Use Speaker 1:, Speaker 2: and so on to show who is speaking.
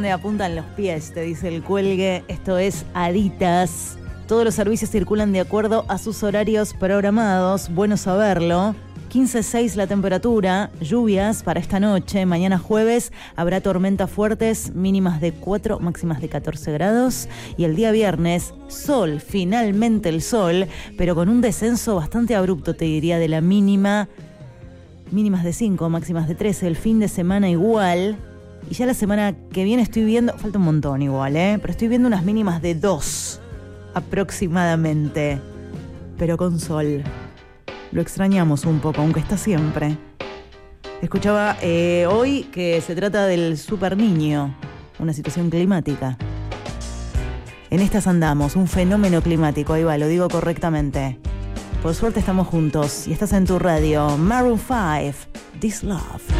Speaker 1: dónde apuntan los pies, te dice el cuelgue. Esto es Aditas. Todos los servicios circulan de acuerdo a sus horarios programados. Bueno saberlo. 15,6 la temperatura, lluvias para esta noche. Mañana jueves habrá tormentas fuertes, mínimas de 4, máximas de 14 grados. Y el día viernes, sol, finalmente el sol, pero con un descenso bastante abrupto, te diría, de la mínima. Mínimas de 5, máximas de 13. El fin de semana igual. Y ya la semana que viene estoy viendo, falta un montón igual, pero estoy viendo unas mínimas de 2 aproximadamente. Pero con sol. Lo extrañamos un poco, aunque está siempre. Escuchaba hoy que se trata del super niño, una situación climática. En estas andamos, un fenómeno climático, ahí va, lo digo correctamente. Por suerte estamos juntos y estás en tu radio. Maroon 5, This Love.